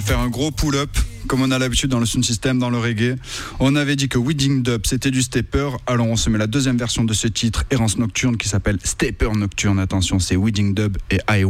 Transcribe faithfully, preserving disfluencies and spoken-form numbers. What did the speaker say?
Faire un gros pull-up, comme on a l'habitude dans le sound system, dans le reggae. On avait dit que Wedding Dub, c'était du stepper. Alors on se met la deuxième version de ce titre, Errance Nocturne, qui s'appelle Stepper Nocturne. Attention, c'est Wedding Dub et I